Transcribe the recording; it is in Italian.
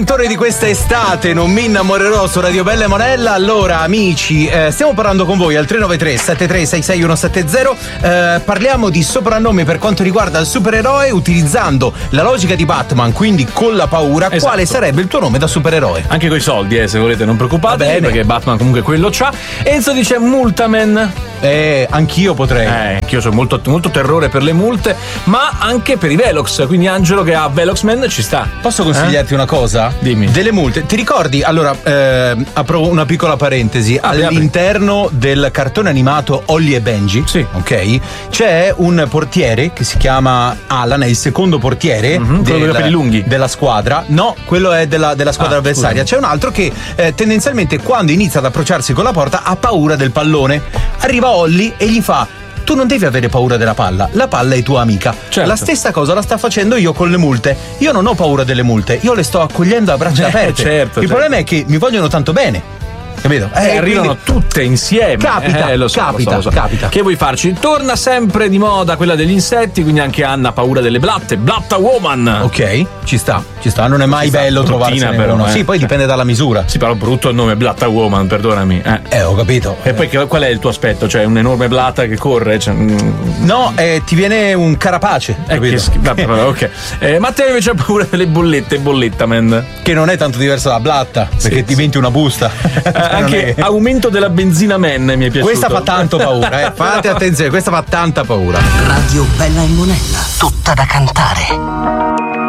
Di questa estate non mi innamorerò su Radio Bella e Monella. Allora amici, stiamo parlando con voi al 393 7366 170. Parliamo di soprannomi per quanto riguarda il supereroe utilizzando la logica di Batman, quindi con la paura. Esatto. Quale sarebbe il tuo nome da supereroe? Anche coi soldi, se volete, non preoccupatevi, perché Batman comunque quello c'ha. Enzo dice Multaman. Anch'io potrei. Anch'io ho molto terrore per le multe, ma anche per i Velox, quindi Angelo che ha Veloxman ci sta. Posso consigliarti una cosa? Dimmi. Delle multe. Ti ricordi? Allora, apro una piccola parentesi. All'interno del cartone animato Holly e Benji, sì, ok, c'è un portiere che si chiama Alan, è il secondo portiere quello con i capelli lunghi della squadra. No, quello è della squadra avversaria. C'è un altro che tendenzialmente quando inizia ad approcciarsi con la porta ha paura del pallone. Arriva Holly e gli fa: tu non devi avere paura della palla, la palla è tua amica. Certo. La stessa cosa la sta facendo io con le multe. Io non ho paura delle multe, io le sto accogliendo a braccia aperte. Certo, il problema è che mi vogliono tanto bene, capito? Arrivano tutte insieme. Capita, lo so. capita. Che vuoi farci? Torna sempre di moda quella degli insetti, quindi anche Anna ha paura delle blatte. Blatta woman. Ok, ci sta. Non è mai bello trovarsene però, uno. Sì, poi dipende dalla misura. Sì, però brutto il nome Blatta woman, perdonami. Ho capito. E poi qual è il tuo aspetto? Cioè un'enorme blatta che corre? No, ti viene un carapace. Ok. Matteo invece ha paura delle bolletta, che non è tanto diverso da blatta, perché diventi una busta. Anche aumento della benzina mi è piaciuto. Questa fa tanto paura, fate attenzione, questa fa tanta paura. Radio Bella e Monella, tutta da cantare.